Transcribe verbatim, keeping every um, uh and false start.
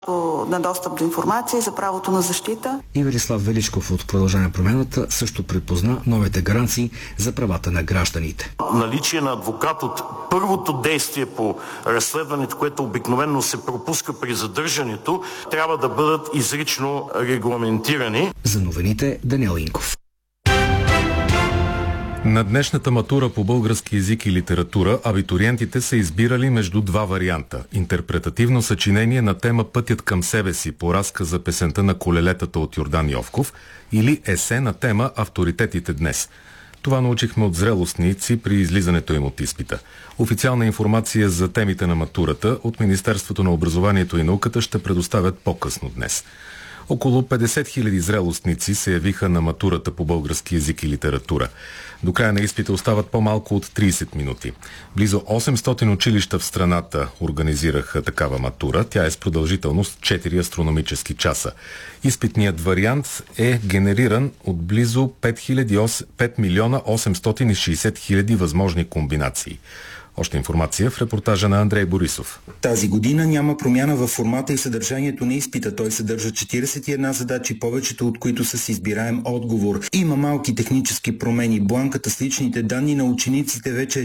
на достъп до информация и за правото на защита. И Велислав Величков от Продължаване на промяната също припозна новите гаранции за правата на гражданите. Наличие на адвокат от първото действие по разследването, което обикновено се пропуска при задържането, трябва да бъдат изрично регламентирани. За новините Даниел Инков. На днешната матура по български език и литература абитуриентите са избирали между два варианта. Интерпретативно съчинение на тема "Пътят към себе си" по разказа "Песента на колелетата" от Йордан Йовков или есе на тема "Авторитетите днес". Това научихме от зрелостници при излизането им от изпита. Официална информация за темите на матурата от Министерството на образованието и науката ще предоставят по-късно днес. Около петдесет хиляди зрелостници се явиха на матурата по български език и литература. До края на изпита остават по-малко от трийсет минути. Близо осемстотин училища в страната организираха такава матура. Тя е с продължителност четири астрономически часа. Изпитният вариант е генериран от близо пет милиона осемстотин и шейсет хиляди възможни комбинации. Още информация в репортажа на Андрей Борисов. Тази година няма промяна във формата и съдържанието на изпита. Той съдържа четирийсет и една задачи, повечето от които са с избираем отговор. Има малки технически промени. Бланката с личните данни на учениците вече е